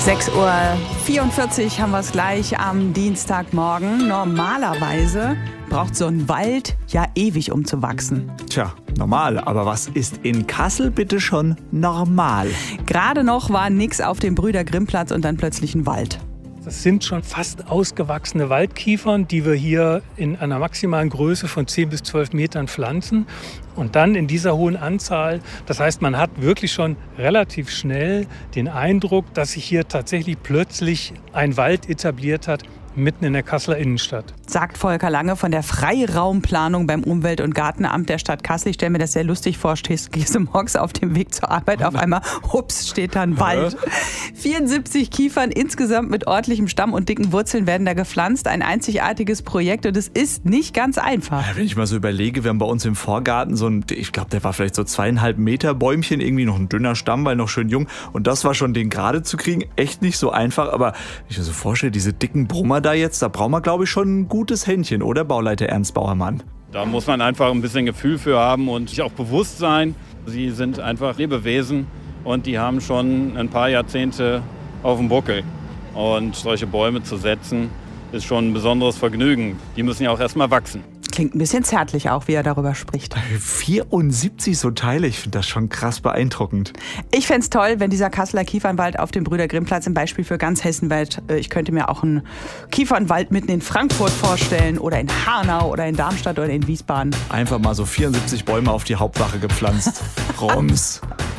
6:44 Uhr haben wir es gleich am Dienstagmorgen. Normalerweise braucht so ein Wald ja ewig, um zu wachsen. Tja, normal. Aber was ist in Kassel bitte schon normal? Gerade noch war nix auf dem Brüder-Grimm-Platz und dann plötzlich ein Wald. Das sind schon fast ausgewachsene Waldkiefern, die wir hier in einer maximalen Größe von 10 bis 12 Metern pflanzen. Und dann in dieser hohen Anzahl. Das heißt, man hat wirklich schon relativ schnell den Eindruck, dass sich hier tatsächlich plötzlich ein Wald etabliert hat, mitten in der Kasseler Innenstadt. Sagt Volker Lange von der Freiraumplanung beim Umwelt- und Gartenamt der Stadt Kassel. Ich stelle mir das sehr lustig vor, gehst du morgens auf dem Weg zur Arbeit, auf einmal, hups, steht da ein Wald. 74 Kiefern insgesamt mit ordentlichem Stamm und dicken Wurzeln werden da gepflanzt. Ein einzigartiges Projekt und es ist nicht ganz einfach. Wenn ich mal so überlege, wir haben bei uns im Vorgarten so ein, ich glaube, der war vielleicht so 2,5 Meter Bäumchen, irgendwie noch ein dünner Stamm, weil noch schön jung. Und das war schon, den gerade zu kriegen, echt nicht so einfach. Aber wenn ich mir so vorstelle, diese dicken Brummer da jetzt, da brauchen wir, glaube ich, schon ein gutes Händchen, oder Bauleiter Ernst Bauermann? Da muss man einfach ein bisschen Gefühl für haben und sich auch bewusst sein. Sie sind einfach Lebewesen und die haben schon ein paar Jahrzehnte auf dem Buckel. Und solche Bäume zu setzen, ist schon ein besonderes Vergnügen. Die müssen ja auch erstmal wachsen. Klingt ein bisschen zärtlich auch, wie er darüber spricht. 74 so Teile, ich finde das schon krass beeindruckend. Ich fände es toll, wenn dieser Kasseler Kiefernwald auf dem Brüder-Grimm-Platz ein Beispiel für ganz Hessen wird. Ich könnte mir auch einen Kiefernwald mitten in Frankfurt vorstellen oder in Hanau oder in Darmstadt oder in Wiesbaden. Einfach mal so 74 Bäume auf die Hauptwache gepflanzt. Rums.